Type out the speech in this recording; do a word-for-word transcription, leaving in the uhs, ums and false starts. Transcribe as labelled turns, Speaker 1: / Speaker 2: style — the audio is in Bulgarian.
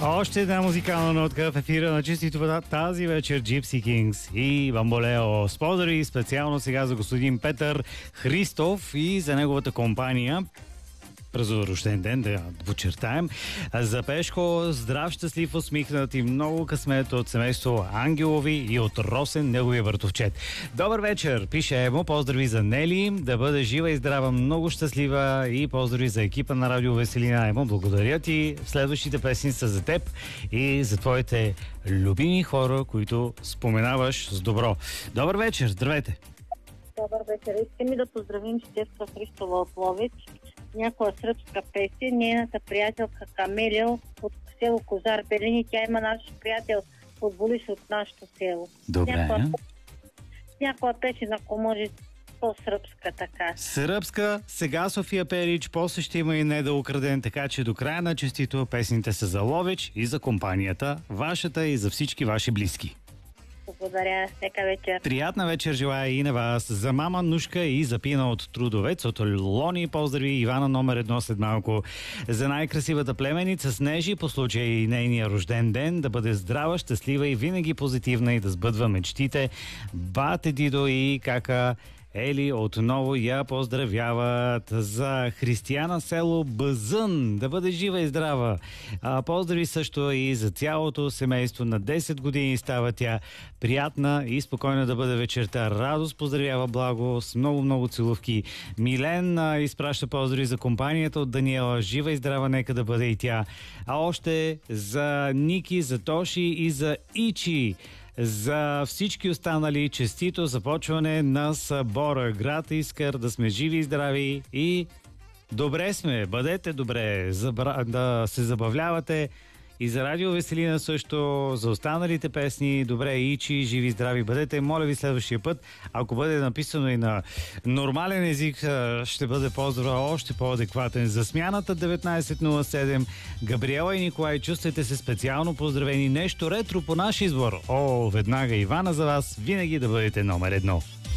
Speaker 1: Още една музикална нотка в ефира на Чистите вода тази вечер. Gypsy Kings и Бамболео. С поздрави специално сега за господин Петър Христов и за неговата компания. Празнува рожден ден, да подчертаем. За Пешко, здрав, щастлив, усмихнат и много късмет от семейство Ангелови и от Росен, неговия братовчет. Добър вечер, пише Емо. Поздрави за Нели, да бъде жива и здрава, много щастлива, и поздрави за екипа на Радио Веселина. Емо, благодаря ти. Следващите песни са за теб и за твоите любими хора, които споменаваш с добро. Добър вечер, здравейте!
Speaker 2: Добър вечер. Искам и да поздравим Стефка Христова от Ловеч. Някоя сръбска песен, нейната приятелка Камелия от село Козар Белини. Тя има наш приятел футболист от нашото село.
Speaker 1: Добре.
Speaker 2: Някоя, някоя песен, ако може по-сръбска така.
Speaker 1: Сръбска, сега София Перич, после ще има и Не да украден, така че до края на честито песните са за Ловеч и за компанията, вашата и за всички ваши близки.
Speaker 2: Благодаря, всека вечер.
Speaker 1: Приятна вечер желая и на вас. За мама Нушка и за Пина от Трудовец, от Лони, поздрави Ивана номер едно след малко. За най-красивата племеница Снежи, по случай и нейния рожден ден, да бъде здрава, щастлива и винаги позитивна и да сбъдва мечтите. Бате Дидо и кака Ели отново я поздравяват. За Християна село Бъзън, да бъде жива и здрава. А, поздрави също и за цялото семейство. На десет години става тя. Приятна и спокойна да бъде вечерта. Радост поздравява Благо с много-много целувки. Милен а, изпраща поздрави за компанията от Даниела. Жива и здрава нека да бъде и тя. А още за Ники, за Тоши и за Ичи. За всички останали честито започване на събора. Град Искър, да сме живи и здрави и добре сме, бъдете добре, забра... да се забавлявате. И за Радио Веселина също, за останалите песни, добре, Ичи, живи и здрави бъдете. Моля ви следващия път, ако бъде написано и на нормален език, ще бъде поздрава още по-адекватен. За смяната деветнайсет нула седем, Габриела и Николай, чувствайте се специално поздравени. Нещо ретро по наш избор. О, веднага Ивана за вас, винаги да бъдете номер едно.